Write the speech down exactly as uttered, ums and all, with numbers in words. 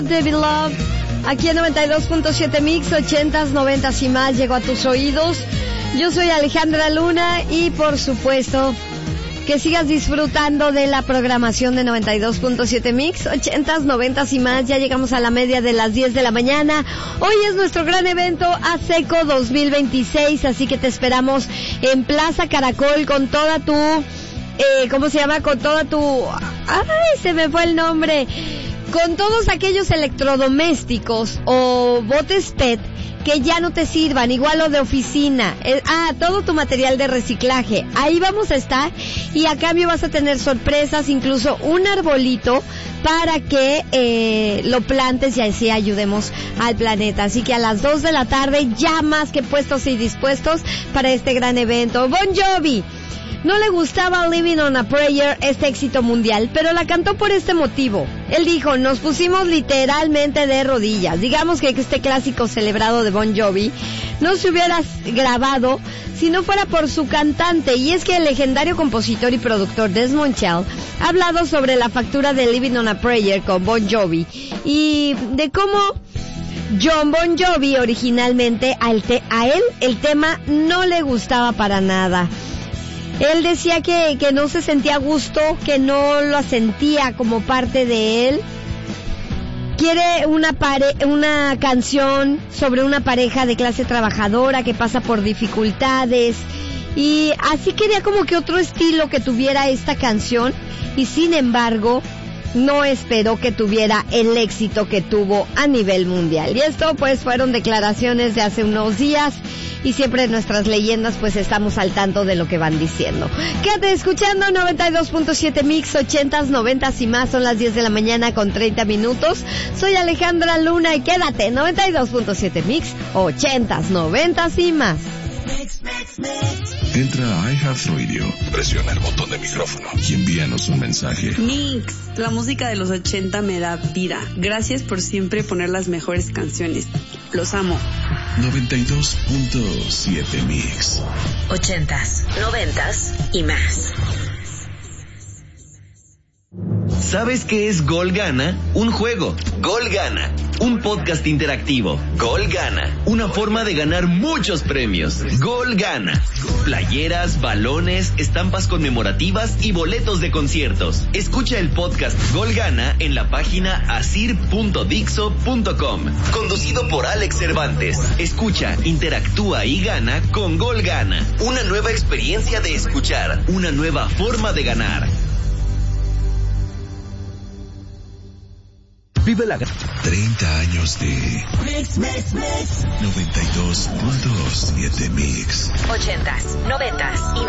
David Love, aquí en noventa y dos punto siete Mix, ochentas, noventas y más, llegó a tus oídos. Yo soy Alejandra Luna y por supuesto que sigas disfrutando de la programación de noventa y dos punto siete Mix, ochentas, noventas y más. Ya llegamos a la media de las diez de la mañana. Hoy es nuestro gran evento ASECO dos mil veintiséis, así que te esperamos en Plaza Caracol con toda tu, eh, ¿cómo se llama? Con toda tu, ay, se me fue el nombre. Con todos aquellos electrodomésticos o botes P E T que ya no te sirvan, igual lo de oficina, eh, ah, todo tu material de reciclaje, ahí vamos a estar y a cambio vas a tener sorpresas, incluso un arbolito para que eh, lo plantes y así ayudemos al planeta. Así que a las dos de la tarde ya más que puestos y dispuestos para este gran evento. Bon Jovi no le gustaba Living on a Prayer, este éxito mundial, pero la cantó por este motivo. Él dijo, nos pusimos literalmente de rodillas. Digamos que este clásico celebrado de Bon Jovi no se hubiera grabado si no fuera por su cantante. Y es que el legendario compositor y productor Desmond Child ha hablado sobre la factura de Living on a Prayer con Bon Jovi y de cómo John Bon Jovi originalmente a él, a él el tema no le gustaba para nada. Él decía que, que no se sentía a gusto, que no lo sentía como parte de él. Quiere una pare- una canción sobre una pareja de clase trabajadora que pasa por dificultades. Y así quería como que otro estilo que tuviera esta canción. Y sin embargo, no esperó que tuviera el éxito que tuvo a nivel mundial. Y esto pues fueron declaraciones de hace unos días. Y siempre en nuestras leyendas pues estamos al tanto de lo que van diciendo. Quédate escuchando noventa y dos punto siete Mix, ochentas, noventas y más. Son las diez de la mañana con treinta minutos. Soy Alejandra Luna y quédate noventa y dos punto siete Mix, ochentas, noventas y más. Entra a iHeartRadio, presiona el botón de micrófono y envíanos un mensaje. Mix, la música de los ochenta me da vida. Gracias por siempre poner las mejores canciones. Los amo. noventa y dos punto siete Mix. Ochentas, noventas y más. ¿Sabes qué es Gol Gana? Un juego. Gol Gana. Un podcast interactivo. Gol Gana. Una forma de ganar muchos premios. Gol Gana. Playeras, balones, estampas conmemorativas y boletos de conciertos. Escucha el podcast Gol Gana en la página asir punto dixo punto com. Conducido por Alex Cervantes. Escucha, interactúa y gana con Gol Gana. Una nueva experiencia de escuchar. Una nueva forma de ganar. Vive la treinta años de Mix, Mix, Mix. noventa y dos punto siete Mix. Ochentas, noventas y más.